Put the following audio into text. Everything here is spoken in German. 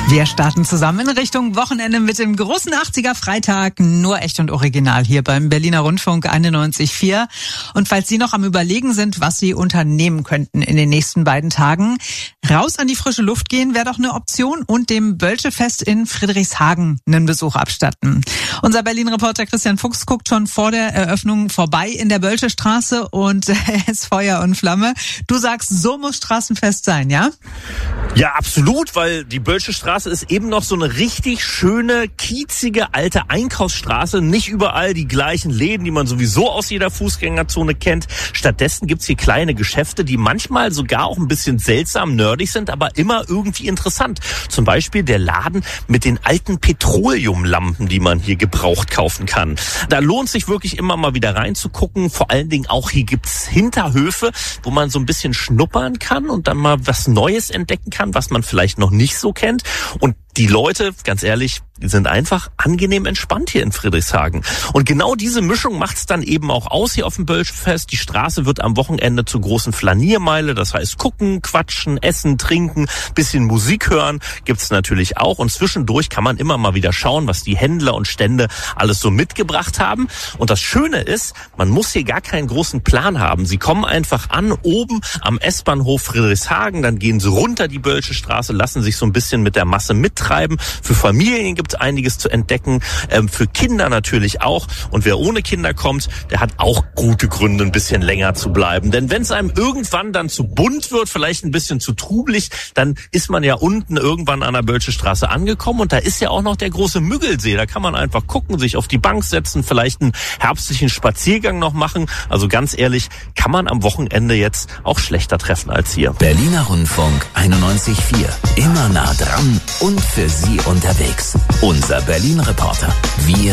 Wir starten zusammen in Richtung Wochenende mit dem großen 80er Freitag. Nur echt und original hier beim Berliner Rundfunk 91.4. Und falls Sie noch am Überlegen sind, was Sie unternehmen könnten in den nächsten beiden Tagen, raus an die frische Luft gehen wäre doch eine Option und dem Bölschefest in Friedrichshagen einen Besuch abstatten. Unser Berlin-Reporter Christian Fuchs guckt schon vor der Eröffnung vorbei in der Bölschestraße und er ist Feuer und Flamme. Du sagst, so muss Straßenfest sein, ja? Ja, absolut, weil die Bölschestraße ist eben noch so eine richtig schöne, kiezige, alte Einkaufsstraße. Nicht überall die gleichen Läden, die man sowieso aus jeder Fußgängerzone kennt. Stattdessen gibt's hier kleine Geschäfte, die manchmal sogar auch ein bisschen seltsam nerdig sind, aber immer irgendwie interessant. Zum Beispiel der Laden mit den alten Petroleumlampen, die man hier gebraucht kaufen kann. Da lohnt sich wirklich immer mal wieder reinzugucken. Vor allen Dingen auch hier gibt's Hinterhöfe, wo man so ein bisschen schnuppern kann und dann mal was Neues entdecken kann, was man vielleicht noch nicht so kennt. Und die Leute, ganz ehrlich, die sind einfach angenehm entspannt hier in Friedrichshagen. Und genau diese Mischung macht's dann eben auch aus hier auf dem Bölschefest. Die Straße wird am Wochenende zur großen Flaniermeile. Das heißt, gucken, quatschen, essen, trinken, bisschen Musik hören gibt's natürlich auch. Und zwischendurch kann man immer mal wieder schauen, was die Händler und Stände alles so mitgebracht haben. Und das Schöne ist, man muss hier gar keinen großen Plan haben. Sie kommen einfach an, oben am S-Bahnhof Friedrichshagen, dann gehen sie runter die Bölschestraße, lassen sich so ein bisschen mit der Masse mittreiben. Für Familien gibt's einiges zu entdecken, für Kinder natürlich auch. Und wer ohne Kinder kommt, der hat auch gute Gründe, ein bisschen länger zu bleiben. Denn wenn es einem irgendwann dann zu bunt wird, vielleicht ein bisschen zu trubelig, dann ist man ja unten irgendwann an der Bölschestraße angekommen. Und da ist ja auch noch der große Müggelsee. Da kann man einfach gucken, sich auf die Bank setzen, vielleicht einen herbstlichen Spaziergang noch machen. Also ganz ehrlich, kann man am Wochenende jetzt auch schlechter treffen als hier. Berliner Rundfunk 91.4. Immer nah dran und für Sie unterwegs. Unser Berlin-Reporter. Wir